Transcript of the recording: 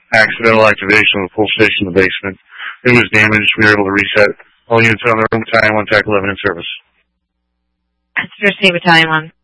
accidental activation of the pull station in the basement. It was damaged. We were able to reset. All units on the room, Battalion 1, TAC 11 in service. Consider State Battalion 1.